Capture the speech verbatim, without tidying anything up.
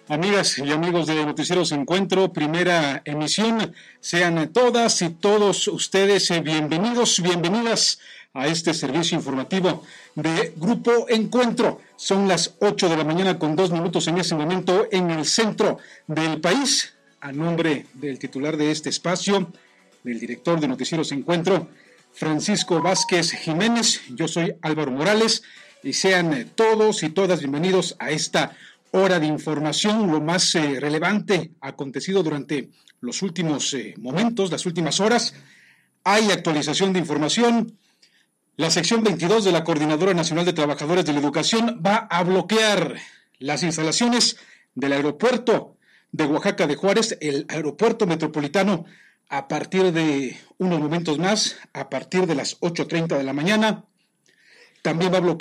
Amigas y amigos de Noticieros Encuentro, primera emisión, sean todas y todos ustedes bienvenidos, bienvenidas a este servicio informativo de Grupo Encuentro. Son las ocho de la mañana con dos minutos en ese momento en el centro del país. A nombre del titular de este espacio, del director de Noticieros Encuentro, Francisco Vázquez Jiménez, yo soy Álvaro Morales y sean todos y todas bienvenidos a esta hora de información, lo más eh, relevante acontecido durante los últimos eh, momentos, las últimas horas. Hay actualización de información. La sección veintidós de la Coordinadora Nacional de Trabajadores de la Educación va a bloquear las instalaciones del aeropuerto de Oaxaca de Juárez, el aeropuerto metropolitano, a partir de unos momentos más, a partir de las ocho treinta de la mañana. También va a bloquear